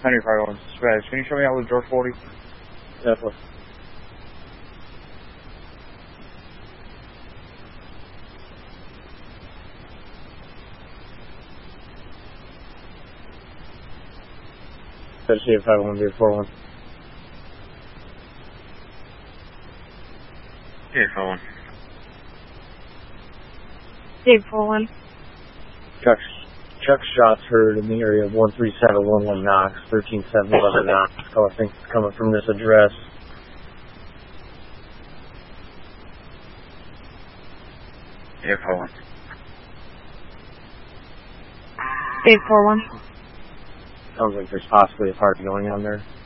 Henry 501, Spaz, can you show me out with George 40? Definitely. Especially if 51041. Yeah, 501. Dave 41. Chuck shots heard in the area of 13711 Knox, 13711 Knox. So I think it's coming from this address. Yeah, 501. Dave 41. Sounds like there's possibly a party going on there.